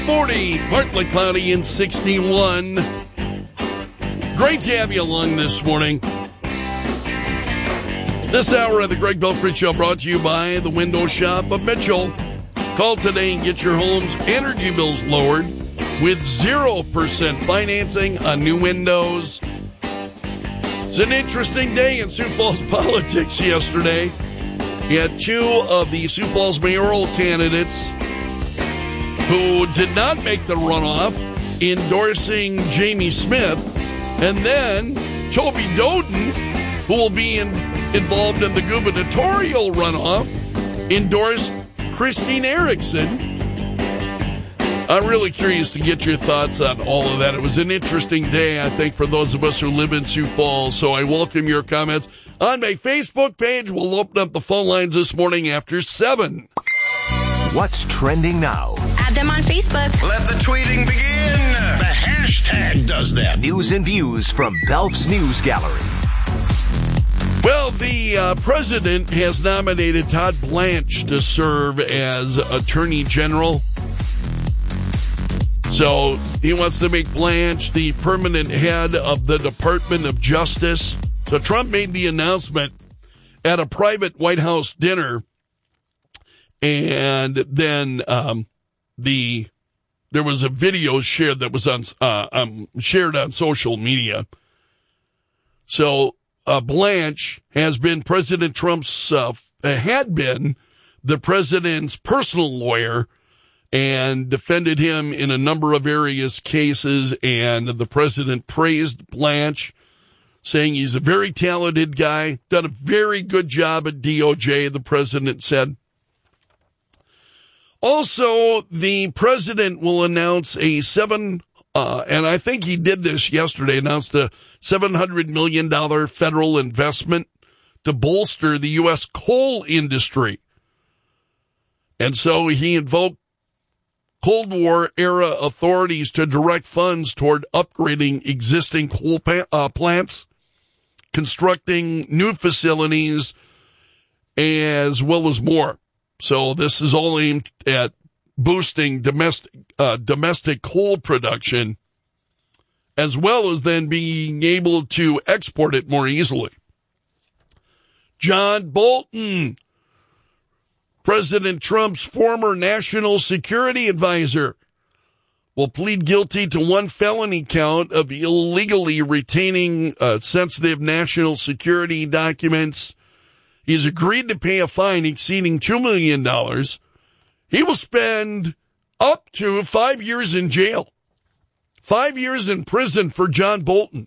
40, partly cloudy and 61. Great to have you along this morning. This hour of the Greg Belfrage Show brought to you by the Window Shop of Mitchell. Call today and get your home's energy bills lowered with 0% financing on new windows. It's an interesting day in Sioux Falls politics yesterday. You had two of the Sioux Falls mayoral candidates who did not make the runoff endorsing Jamie Smith, and then Toby Doden, who will be involved in the gubernatorial runoff, endorsed Christine Erickson. I'm really curious to get your thoughts on all of that. It was an interesting day, I think, for those of us who live in Sioux Falls, so I welcome your comments. On my Facebook page, we'll open up the phone lines this morning after 7. What's trending now? Add them on Facebook. Let the tweeting begin. The hashtag does that. News and views from Belf's News Gallery. Well, the president has nominated Todd Blanche to serve as Attorney General. So he wants to make Blanche the permanent head of the Department of Justice. So Trump made the announcement at a private White House dinner. And then there was a video shared that was shared on social media. So Blanche has been President Trump's had been the president's personal lawyer and defended him in a number of various cases. And the president praised Blanche, saying he's a very talented guy, done a very good job at DOJ, the president said. Also, the president will announce and I think he did this yesterday, announced a $700 million federal investment to bolster the U.S. coal industry. And so he invoked Cold War era authorities to direct funds toward upgrading existing coal plants, constructing new facilities, as well as more. So this is all aimed at boosting domestic coal production, as well as then being able to export it more easily. John Bolton, President Trump's former national security advisor, will plead guilty to one felony count of illegally retaining sensitive national security documents. He's agreed to pay a fine exceeding $2 million. He will spend up to 5 years in jail. 5 years in prison for John Bolton.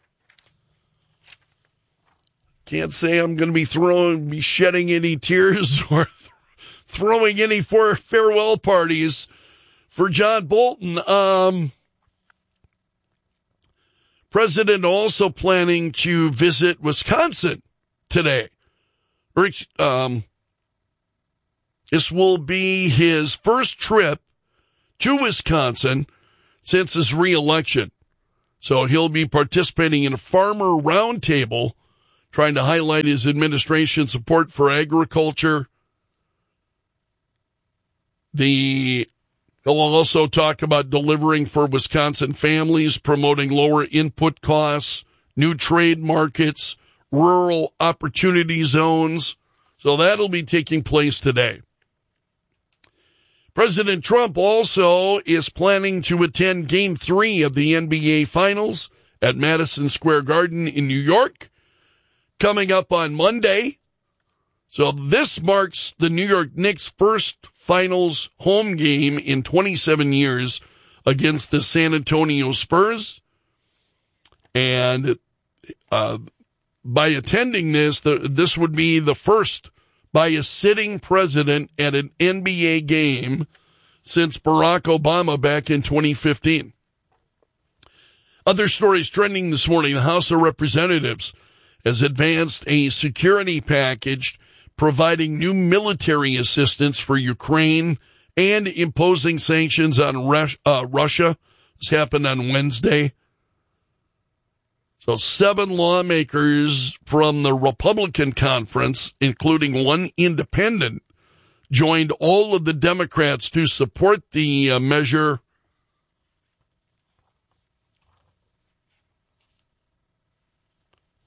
Can't say I'm going to be shedding any tears or throwing any farewell parties for John Bolton. President also planning to visit Wisconsin today. This will be his first trip to Wisconsin since his re-election. So he'll be participating in a farmer roundtable, trying to highlight his administration's support for agriculture. He'll also talk about delivering for Wisconsin families, promoting lower input costs, new trade markets, rural opportunity zones. So that'll be taking place today. President Trump also is planning to attend Game 3 of the NBA Finals at Madison Square Garden in New York, coming up on Monday. So this marks the New York Knicks' first Finals home game in 27 years against the San Antonio Spurs. And by attending this would be the first by a sitting president at an NBA game since Barack Obama back in 2015. Other stories trending this morning. The House of Representatives has advanced a security package providing new military assistance for Ukraine and imposing sanctions on Russia. This happened on Wednesday. So 7 lawmakers from the Republican conference, including one independent, joined all of the Democrats to support the measure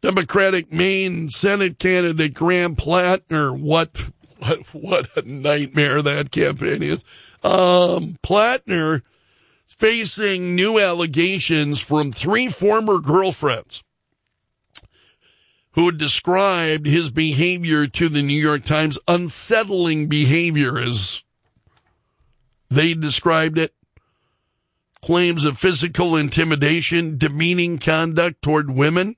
Democratic Maine Senate candidate Graham Plattner, what a nightmare that campaign is. Plattner facing new allegations from 3 former girlfriends who described his behavior to the New York Times, unsettling behavior as they described it. Claims of physical intimidation, demeaning conduct toward women.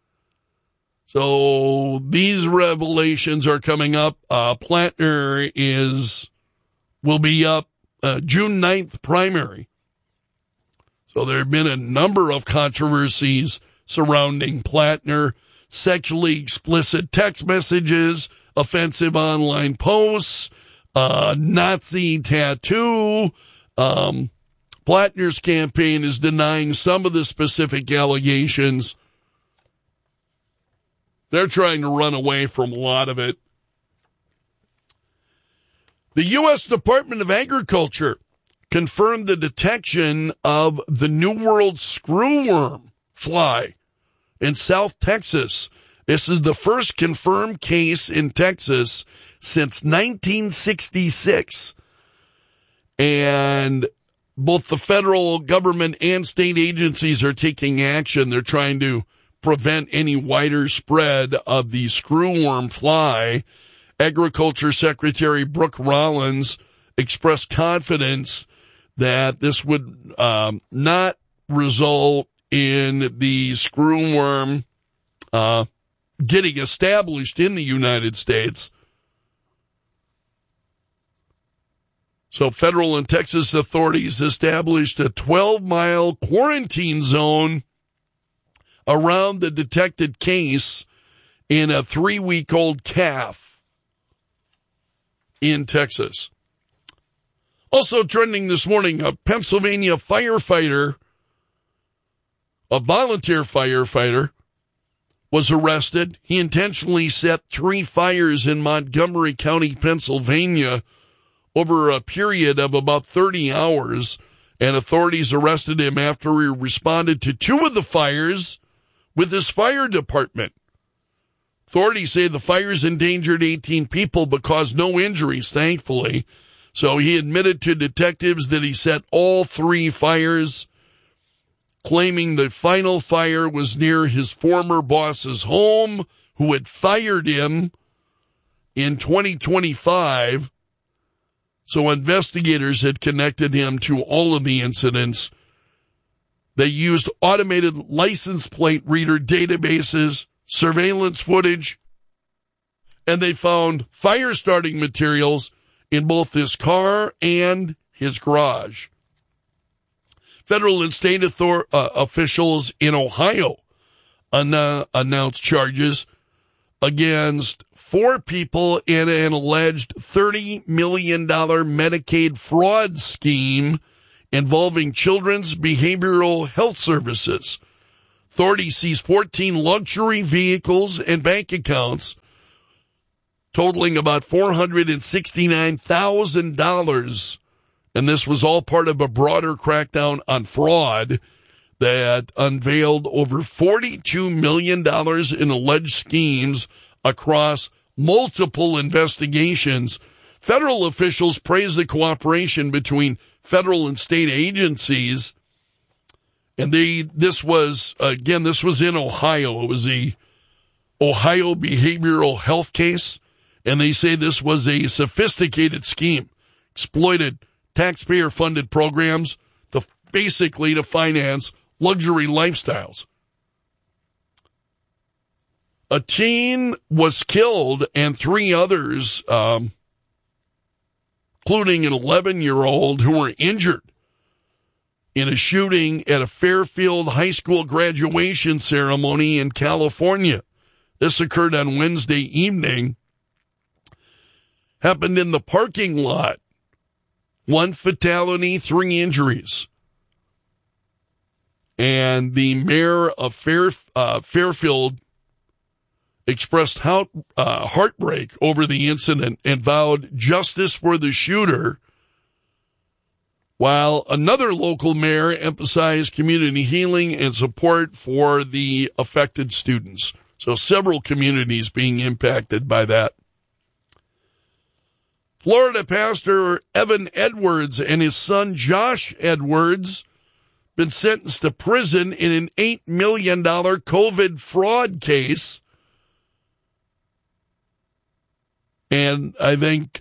So these revelations are coming up. Plattner will be up June 9th primary. So there have been a number of controversies surrounding Plattner. Sexually explicit text messages, offensive online posts, Nazi tattoo. Plattner's campaign is denying some of the specific allegations. They're trying to run away from a lot of it. The U.S. Department of Agriculture confirmed the detection of the New World screwworm fly in South Texas. This is the first confirmed case in Texas since 1966. And both the federal government and state agencies are taking action. They're trying to prevent any wider spread of the screwworm fly. Agriculture Secretary Brooke Rollins expressed confidence that this would not result in the screwworm getting established in the United States. So federal and Texas authorities established a 12-mile quarantine zone around the detected case in a 3-week-old calf in Texas. Also trending this morning, a Pennsylvania firefighter, a volunteer firefighter, was arrested. He intentionally set 3 fires in Montgomery County, Pennsylvania, over a period of about 30 hours, and authorities arrested him after he responded to 2 of the fires with his fire department. Authorities say the fires endangered 18 people but caused no injuries, thankfully. So he admitted to detectives that he set all 3 fires, claiming the final fire was near his former boss's home, who had fired him in 2025. So investigators had connected him to all of the incidents. They used automated license plate reader databases, surveillance footage, and they found fire-starting materials in both his car and his garage. Federal and state officials in Ohio announced charges against 4 people in an alleged $30 million Medicaid fraud scheme involving Children's Behavioral Health Services. Authorities seized 14 luxury vehicles and bank accounts totaling about $469,000. And this was all part of a broader crackdown on fraud that unveiled over $42 million in alleged schemes across multiple investigations. Federal officials praised the cooperation between federal and state agencies. And this was in Ohio. It was the Ohio behavioral health case. And they say this was a sophisticated scheme, exploited taxpayer-funded programs to finance luxury lifestyles. A teen was killed and 3 others, including an 11-year-old, who were injured in a shooting at a Fairfield High School graduation ceremony in California. This occurred on Wednesday evening. Happened in the parking lot. 1 fatality, 3 injuries. And the mayor of Fairfield expressed heartbreak over the incident and vowed justice for the shooter, while another local mayor emphasized community healing and support for the affected students. So several communities being impacted by that. Florida pastor Evan Edwards and his son Josh Edwards been sentenced to prison in an $8 million COVID fraud case. And I think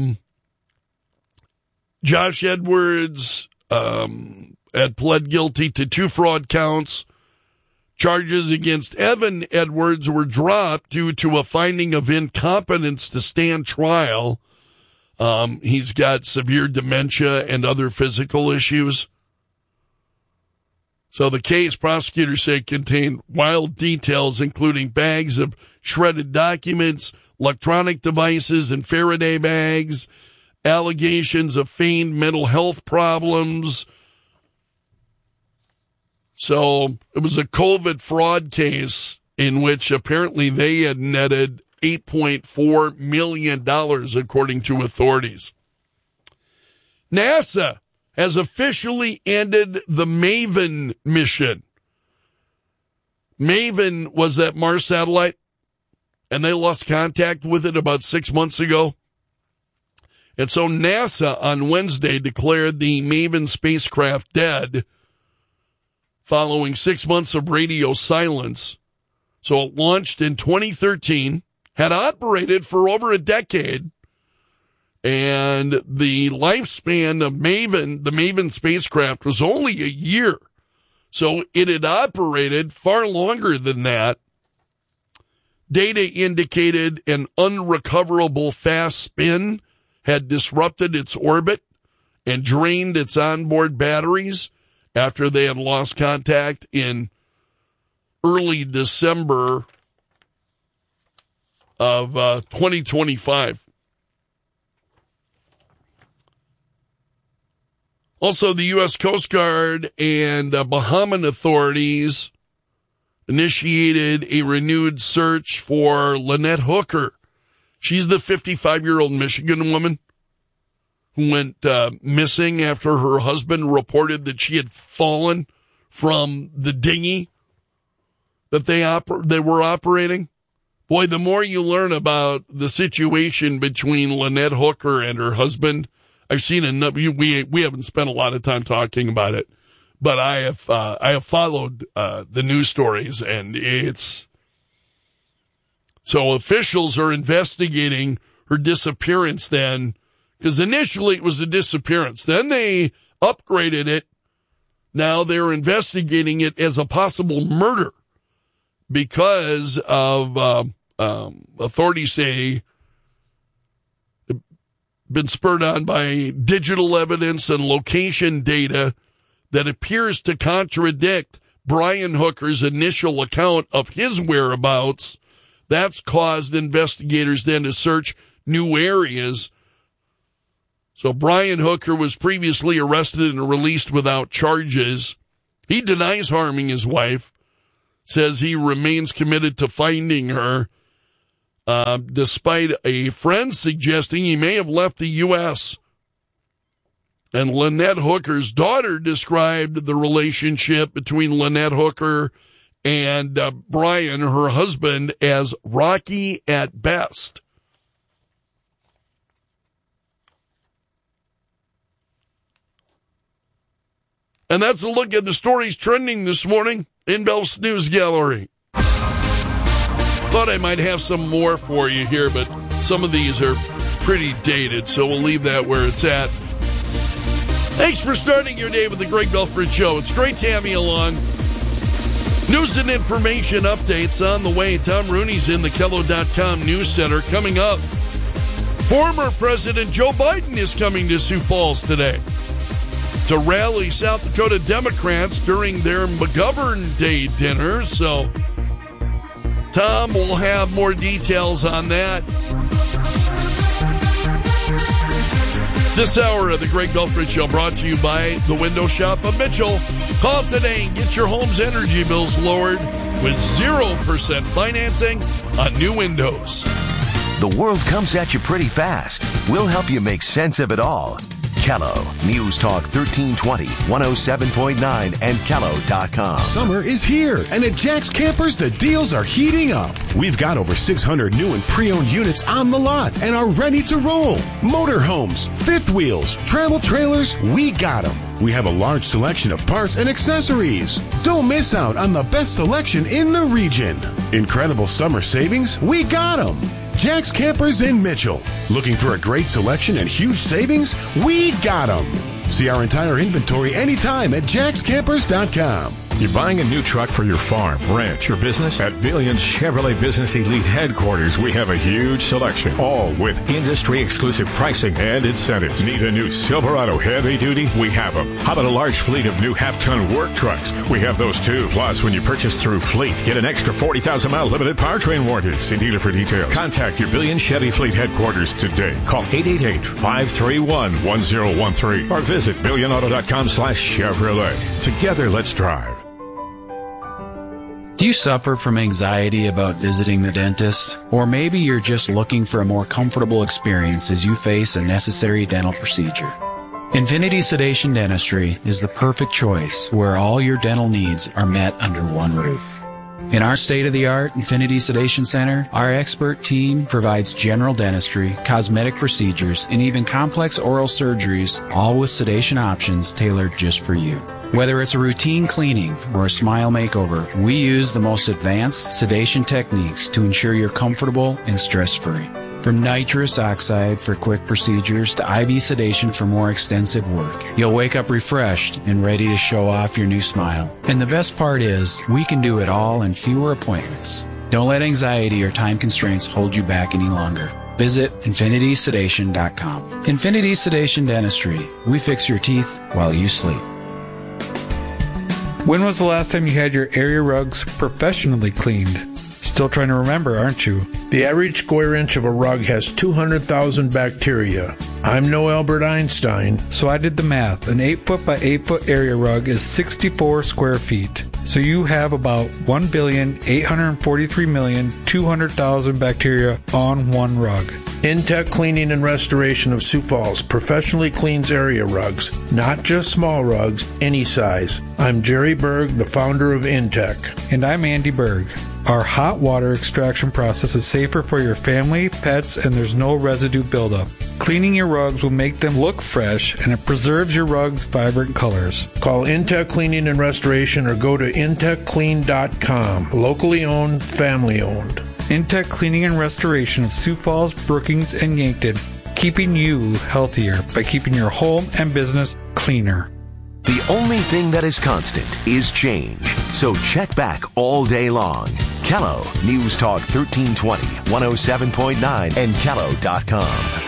Josh Edwards had pled guilty to 2 fraud counts. Charges against Evan Edwards were dropped due to a finding of incompetence to stand trial. He's got severe dementia and other physical issues. So the case, prosecutors say, contained wild details, including bags of shredded documents, electronic devices, and Faraday bags, allegations of feigned mental health problems. So it was a COVID fraud case in which apparently they had netted $8.4 million, according to authorities. NASA has officially ended the MAVEN mission. MAVEN was that Mars satellite, and they lost contact with it about 6 months ago. And so NASA on Wednesday declared the MAVEN spacecraft dead following 6 months of radio silence. So it launched in 2013, had operated for over a decade, and the lifespan of MAVEN, the MAVEN spacecraft, was only a year. So it had operated far longer than that. Data indicated an unrecoverable fast spin had disrupted its orbit and drained its onboard batteries after they had lost contact in early December of 2025. Also, the U.S. Coast Guard and Bahamian authorities initiated a renewed search for Lynette Hooker. She's the 55-year-old Michigan woman who went missing after her husband reported that she had fallen from the dinghy that they were operating. Boy, the more you learn about the situation between Lynette Hooker and her husband, I've seen enough. We haven't spent a lot of time talking about it, but I have followed the news stories, and it's so officials are investigating her disappearance then, because initially it was a disappearance. Then they upgraded it. Now they're investigating it as a possible murder because of authorities say been spurred on by digital evidence and location data that appears to contradict Brian Hooker's initial account of his whereabouts. That's caused investigators then to search new areas. So Brian Hooker was previously arrested and released without charges. He denies harming his wife, says he remains committed to finding her, despite a friend suggesting he may have left the U.S. And Lynette Hooker's daughter described the relationship between Lynette Hooker and Brian, her husband, as rocky at best. And that's a look at the stories trending this morning in Bell's News Gallery. Thought I might have some more for you here, but some of these are pretty dated, so we'll leave that where it's at. Thanks for starting your day with the Greg Belford Show. It's great to have you along. News and information updates on the way. Tom Rooney's in the Kello.com News Center. Coming up, former President Joe Biden is coming to Sioux Falls today to rally South Dakota Democrats during their McGovern Day dinner. So Tom will have more details on that. This hour of the Greg Belford Show brought to you by the Window Shop of Mitchell. Call today and get your home's energy bills lowered with 0% financing on new windows. The world comes at you pretty fast. We'll help you make sense of it all. Kello. News Talk 1320, 107.9, and Kello.com. Summer is here, and at Jack's Campers, the deals are heating up. We've got over 600 new and pre-owned units on the lot and are ready to roll. Motorhomes, fifth wheels, travel trailers, we got them. We have a large selection of parts and accessories. Don't miss out on the best selection in the region. Incredible summer savings, we got them. Jack's Campers in Mitchell. Looking for a great selection and huge savings? We got them. See our entire inventory anytime at jackscampers.com. You're buying a new truck for your farm, ranch, or business? At Billions Chevrolet Business Elite Headquarters, we have a huge selection, all with industry-exclusive pricing and incentives. Need a new Silverado heavy duty? We have them. How about a large fleet of new half-ton work trucks? We have those too. Plus, when you purchase through Fleet, get an extra 40,000-mile limited powertrain warranty. See dealer for details. Contact your Billions Chevy Fleet Headquarters today. Call 888-531-1013 or visit billionauto.com/Chevrolet. Together, let's drive. Do you suffer from anxiety about visiting the dentist? Or maybe you're just looking for a more comfortable experience as you face a necessary dental procedure. Infinity Sedation Dentistry is the perfect choice where all your dental needs are met under one roof. In our state-of-the-art Infinity Sedation Center, our expert team provides general dentistry, cosmetic procedures, and even complex oral surgeries, all with sedation options tailored just for you. Whether it's a routine cleaning or a smile makeover, we use the most advanced sedation techniques to ensure you're comfortable and stress-free. From nitrous oxide for quick procedures to IV sedation for more extensive work, you'll wake up refreshed and ready to show off your new smile. And the best part is, we can do it all in fewer appointments. Don't let anxiety or time constraints hold you back any longer. Visit infinitysedation.com. Infinity Sedation Dentistry. We fix your teeth while you sleep. When was the last time you had your area rugs professionally cleaned? Still trying to remember, aren't you? The average square inch of a rug has 200,000 bacteria. I'm no Albert Einstein. So I did the math. An 8-foot by 8-foot area rug is 64 square feet. So you have about 1,843,200,000 bacteria on one rug. Intech Cleaning and Restoration of Sioux Falls professionally cleans area rugs, not just small rugs, any size. I'm Jerry Berg, the founder of Intech. And I'm Andy Berg. Our hot water extraction process is safer for your family, pets, and there's no residue buildup. Cleaning your rugs will make them look fresh, and it preserves your rugs' vibrant colors. Call Intech Cleaning and Restoration or go to intechclean.com. Locally owned, family owned. Intech Cleaning and Restoration of Sioux Falls, Brookings, and Yankton, keeping you healthier by keeping your home and business cleaner. The only thing that is constant is change. So check back all day long. Kello, News Talk 1320, 107.9, and Kello.com.